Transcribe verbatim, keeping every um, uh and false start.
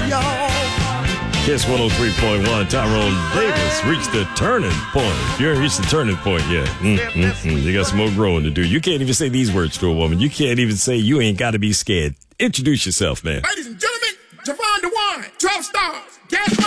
y'all. Kiss one oh three point one, Tyrone Davis reached the turning point. You ain't reached the turning point yet. Mm, mm, mm. You got some more growing to do. You can't even say these words to a woman. You can't even say you ain't got to be scared. Introduce yourself, man. Ladies and gentlemen, Javon DeWine, twelve stars. Gas